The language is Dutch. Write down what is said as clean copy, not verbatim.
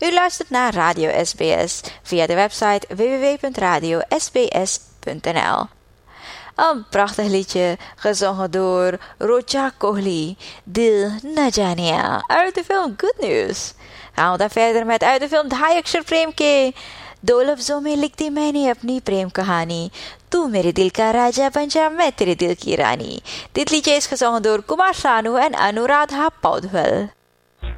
U luistert naar Radio SBS via de website www.radiosbs.nl. Een prachtig liedje gezongen door Rocha Kohli, Dil Na Jania, uit de film Good News. Gaan we dan verder met uit de film Dhai Akshar Prem Ke दो लफ्जों में लिखती मैंने अपनी प्रेम कहानी तू मेरे दिल का राजा बन जा मैं तेरे दिल की रानी. Dit liedje is gezongen door Kumar Sanu en Anuradha Paudwal.